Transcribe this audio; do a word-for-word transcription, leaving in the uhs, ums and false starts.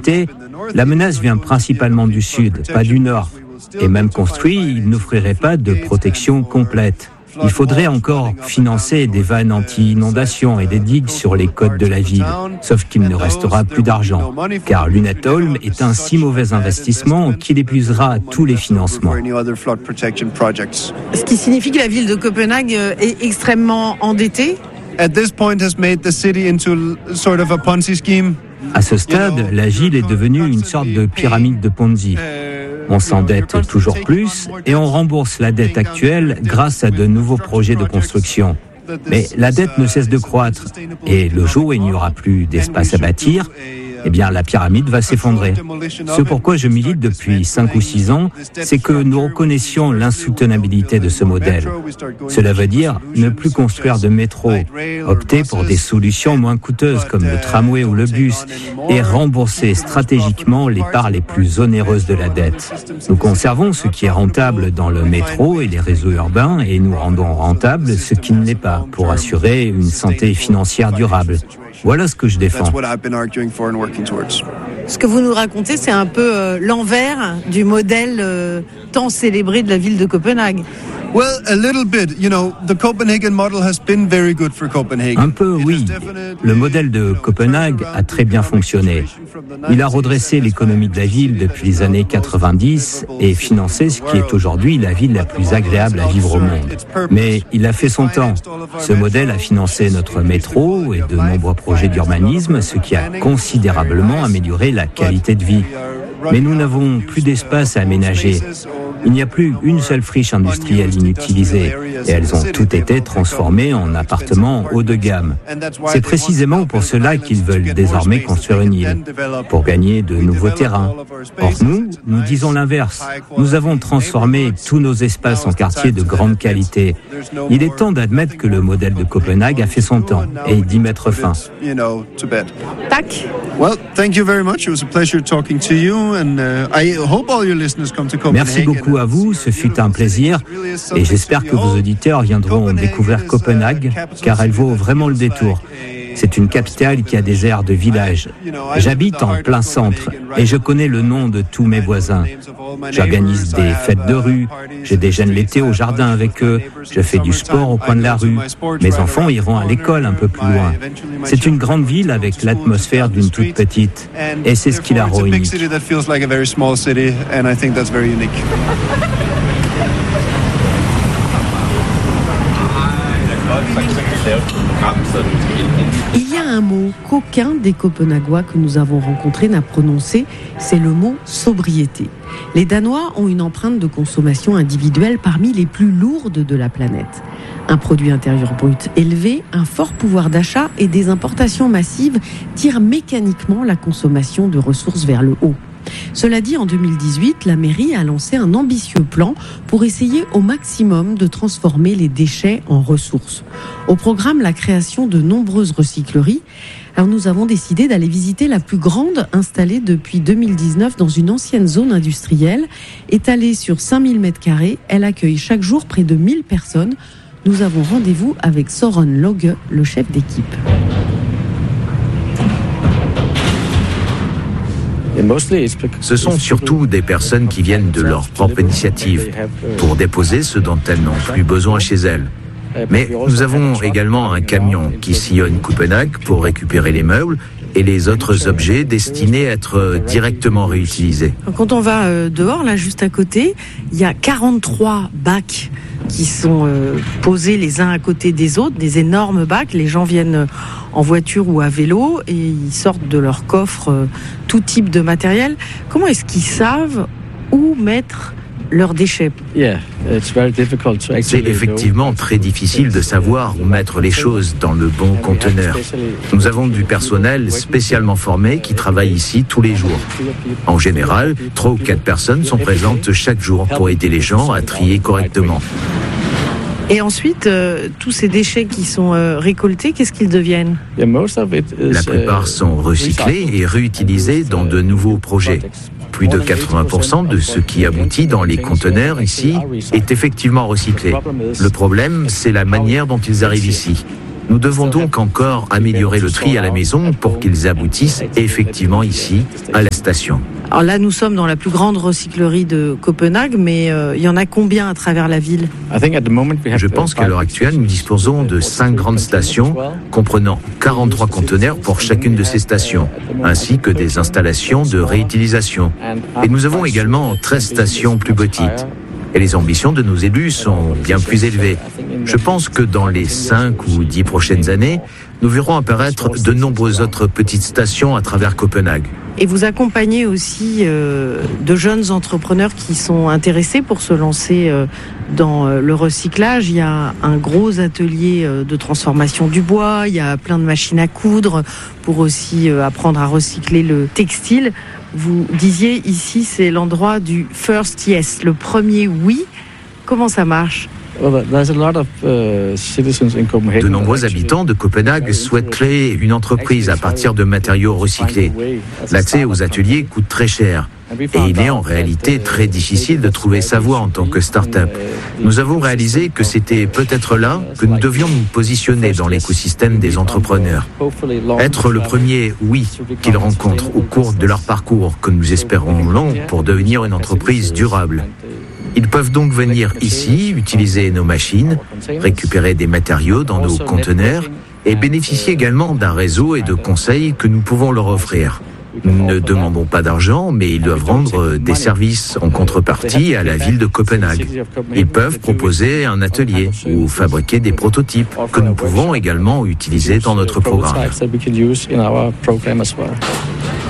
réalité, la menace vient principalement du sud, pas du nord. Et même construit, il n'offrirait pas de protection complète. Il faudrait encore financer des vannes anti-inondation et des digues sur les côtes de la ville, sauf qu'il ne restera plus d'argent, car Lunetholm est un si mauvais investissement qu'il épuisera tous les financements. Ce qui signifie que la ville de Copenhague est extrêmement endettée. À ce stade, la ville est devenue une sorte de pyramide de Ponzi. On s'endette toujours plus et on rembourse la dette actuelle grâce à de nouveaux projets de construction. Mais la dette ne cesse de croître et le jour où il n'y aura plus d'espace à bâtir, eh bien la pyramide va s'effondrer. Ce pourquoi je milite depuis cinq ou six ans, c'est que nous reconnaissions l'insoutenabilité de ce modèle. Cela veut dire ne plus construire de métro, opter pour des solutions moins coûteuses comme le tramway ou le bus et rembourser stratégiquement les parts les plus onéreuses de la dette. Nous conservons ce qui est rentable dans le métro et les réseaux urbains et nous rendons rentable ce qui ne l'est pas pour assurer une santé financière durable. Voilà ce que je défends. Ce que vous nous racontez, c'est un peu euh, l'envers du modèle euh, tant célébré de la ville de Copenhague. Un peu, oui. Le modèle de Copenhague a très bien fonctionné. Il a redressé l'économie de la ville depuis les années quatre-vingt-dix et financé ce qui est aujourd'hui la ville la plus agréable à vivre au monde. Mais il a fait son temps. Ce modèle a financé notre métro et de nombreux projets d'urbanisme, ce qui a considérablement amélioré la qualité de vie. Mais nous n'avons plus d'espace à aménager. Il n'y a plus une seule friche industrielle inutilisée et elles ont toutes été transformées en appartements haut de gamme. C'est précisément pour cela qu'ils veulent désormais construire une île, pour gagner de nouveaux terrains. Or nous, nous disons l'inverse. Nous avons transformé tous nos espaces en quartiers de grande qualité. Il est temps d'admettre que le modèle de Copenhague a fait son temps et d'y mettre fin. Tac. Merci beaucoup à vous, ce fut un plaisir et j'espère que vos auditeurs viendront découvrir Copenhague car elle vaut vraiment le détour. C'est une capitale qui a des airs de village. J'habite en plein centre et je connais le nom de tous mes voisins. J'organise des fêtes de rue, je déjeune l'été au jardin avec eux, je fais du sport au coin de la rue. Mes enfants iront à l'école un peu plus loin. C'est une grande ville avec l'atmosphère d'une toute petite et c'est ce qui la rend unique. Il y a un mot qu'aucun des Copenhaguois que nous avons rencontrés n'a prononcé, c'est le mot sobriété. Les Danois ont une empreinte de consommation individuelle parmi les plus lourdes de la planète. Un produit intérieur brut élevé, un fort pouvoir d'achat et des importations massives tirent mécaniquement la consommation de ressources vers le haut. Cela dit, en deux mille dix-huit, la mairie a lancé un ambitieux plan pour essayer au maximum de transformer les déchets en ressources. Au programme, la création de nombreuses recycleries. Alors nous avons décidé d'aller visiter la plus grande installée depuis deux mille dix-neuf dans une ancienne zone industrielle. Étalée sur cinq mille mètres carrés, elle accueille chaque jour près de mille personnes. Nous avons rendez-vous avec Soren Loge, le chef d'équipe. Ce sont surtout des personnes qui viennent de leur propre initiative pour déposer ce dont elles n'ont plus besoin chez elles. Mais nous avons également un camion qui sillonne Copenhague pour récupérer les meubles et les autres objets destinés à être directement réutilisés. Quand on va dehors, là, juste à côté, il y a quarante-trois bacs qui sont euh, posés les uns à côté des autres, des énormes bacs. Les gens viennent en voiture ou à vélo et ils sortent de leur coffre euh, tout type de matériel. Comment est-ce qu'ils savent où mettre leurs déchets? C'est effectivement très difficile de savoir où mettre les choses dans le bon conteneur. Nous avons du personnel spécialement formé qui travaille ici tous les jours. En général, trois ou quatre personnes sont présentes chaque jour pour aider les gens à trier correctement. Et ensuite, euh, tous ces déchets qui sont euh, récoltés, qu'est-ce qu'ils deviennent? La plupart sont recyclés et réutilisés dans de nouveaux projets. Plus de quatre-vingts pour cent de ce qui aboutit dans les conteneurs ici est effectivement recyclé. Le problème, c'est la manière dont ils arrivent ici. Nous devons donc encore améliorer le tri à la maison pour qu'ils aboutissent effectivement ici, à la station. Alors là, nous sommes dans la plus grande recyclerie de Copenhague, mais euh, il y en a combien à travers la ville ? Je pense qu'à l'heure actuelle, nous disposons de cinq grandes stations, comprenant quarante-trois conteneurs pour chacune de ces stations, ainsi que des installations de réutilisation. Et nous avons également treize stations plus petites. Et les ambitions de nos élus sont bien plus élevées. Je pense que dans les cinq ou dix prochaines années, nous verrons apparaître de nombreuses autres petites stations à travers Copenhague. Et vous accompagnez aussi euh, de jeunes entrepreneurs qui sont intéressés pour se lancer euh, dans euh, le recyclage. Il y a un gros atelier euh, de transformation du bois, il y a plein de machines à coudre pour aussi euh, apprendre à recycler le textile. Vous disiez ici, c'est l'endroit du first yes, le premier oui. Comment ça marche ? De nombreux habitants de Copenhague souhaitent créer une entreprise à partir de matériaux recyclés. L'accès aux ateliers coûte très cher et il est en réalité très difficile de trouver sa voie en tant que start-up. Nous avons réalisé que c'était peut-être là que nous devions nous positionner dans l'écosystème des entrepreneurs. Être le premier oui qu'ils rencontrent au cours de leur parcours que nous espérons long pour devenir une entreprise durable. Ils peuvent donc venir ici, utiliser nos machines, récupérer des matériaux dans nos conteneurs et bénéficier également d'un réseau et de conseils que nous pouvons leur offrir. Nous ne demandons pas d'argent, mais ils doivent rendre des services en contrepartie à la ville de Copenhague. Ils peuvent proposer un atelier ou fabriquer des prototypes que nous pouvons également utiliser dans notre programme.